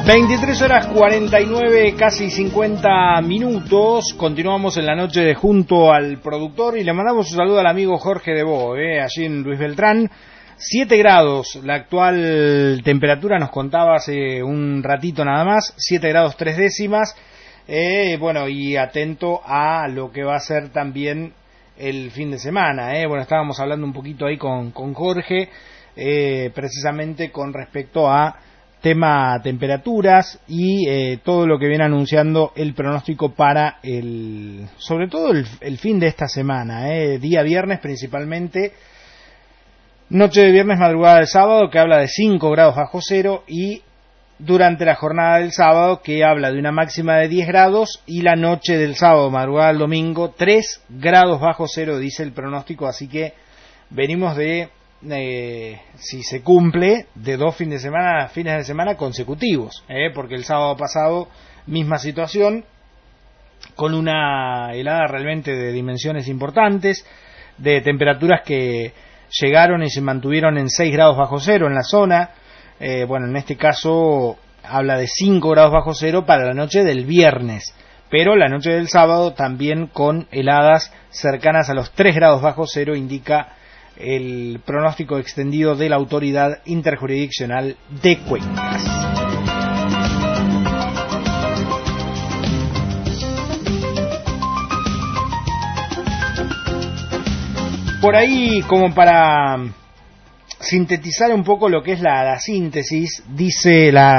23 horas 49, casi 50 minutos. Continuamos en la noche de Junto al Productor y le mandamos un saludo al amigo Jorge Debo, allí en Luis Beltrán. 7 grados, la actual temperatura, nos contaba hace un ratito nada más, 7 grados 3 décimas. Bueno, y atento a lo que va a ser también el fin de semana. Bueno, estábamos hablando un poquito ahí con Jorge, precisamente con respecto a tema temperaturas y todo lo que viene anunciando el pronóstico para sobre todo el fin de esta semana, día viernes principalmente, noche de viernes, madrugada del sábado, que habla de 5 grados bajo cero, y durante la jornada del sábado, que habla de una máxima de 10 grados, y la noche del sábado, madrugada del domingo, 3 grados bajo cero, dice el pronóstico. Así que venimos de si se cumple, de 2 fines de semana consecutivos, porque el sábado pasado misma situación, con una helada realmente de dimensiones importantes, de temperaturas que llegaron y se mantuvieron en 6 grados bajo cero en la zona. Bueno, en este caso habla de 5 grados bajo cero para la noche del viernes, pero la noche del sábado también con heladas cercanas a los 3 grados bajo cero, indica el pronóstico extendido de la Autoridad Interjurisdiccional de Cuencas. Por ahí, como para sintetizar un poco lo que es la síntesis, dice la